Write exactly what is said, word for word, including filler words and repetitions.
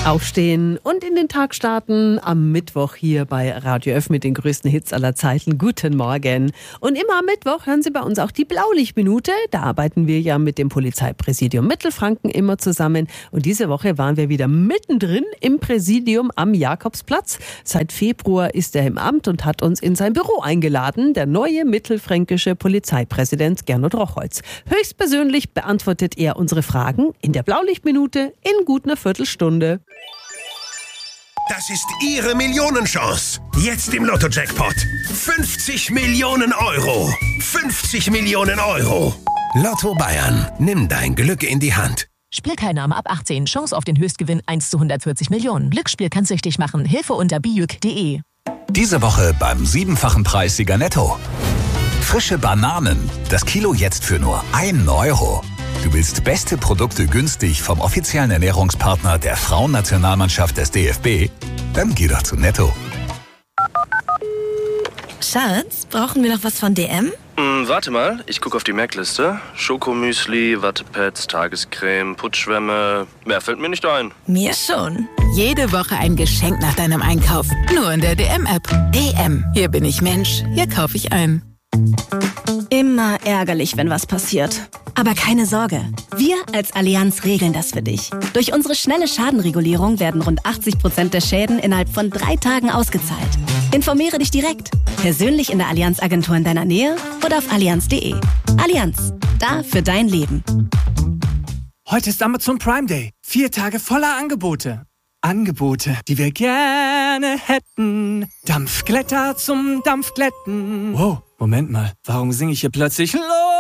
Aufstehen und in den Tag starten am Mittwoch hier bei Radio F mit den größten Hits aller Zeiten. Guten Morgen. Und immer am Mittwoch hören Sie bei uns auch die Blaulichtminute. Da arbeiten wir ja mit dem Polizeipräsidium Mittelfranken immer zusammen. Und diese Woche waren wir wieder mittendrin im Präsidium am Jakobsplatz. Seit Februar ist er im Amt und hat uns in sein Büro eingeladen. Der neue mittelfränkische Polizeipräsident Gernot Rochholz. Höchstpersönlich beantwortet er unsere Fragen in der Blaulichtminute in gut einer Viertelstunde. Das ist Ihre Millionenchance. Jetzt im Lotto-Jackpot. fünfzig Millionen Euro. fünfzig Millionen Euro. Lotto Bayern. Nimm dein Glück in die Hand. Spielteilnahme ab achtzehn. Chance auf den Höchstgewinn eins zu hundertvierzig Millionen. Glücksspiel kann süchtig machen. Hilfe unter bijuk punkt de. Diese Woche beim siebenfachen Preissieger Netto. Frische Bananen. Das Kilo jetzt für nur ein Euro. Du willst beste Produkte günstig vom offiziellen Ernährungspartner der Frauennationalmannschaft des D F B? Dann geh doch zu Netto. Schatz, brauchen wir noch was von D M? Hm, warte mal, ich gucke auf die Merkliste. Schokomüsli, Wattepads, Tagescreme, Putzschwämme. Mehr fällt mir nicht ein. Mir schon. Jede Woche ein Geschenk nach deinem Einkauf. Nur in der D M-App. D M. Hier bin ich Mensch. Hier kaufe ich ein. Immer ärgerlich, wenn was passiert. Aber keine Sorge, wir als Allianz regeln das für dich. Durch unsere schnelle Schadenregulierung werden rund achtzig Prozent der Schäden innerhalb von drei Tagen ausgezahlt. Informiere dich direkt, persönlich in der Allianz-Agentur in deiner Nähe oder auf allianz punkt de. Allianz, da für dein Leben. Heute ist Amazon Prime Day. Vier Tage voller Angebote. Angebote, die wir gerne hätten. Dampfglätter zum Dampfglätten. Wow, Moment mal, warum singe ich hier plötzlich los?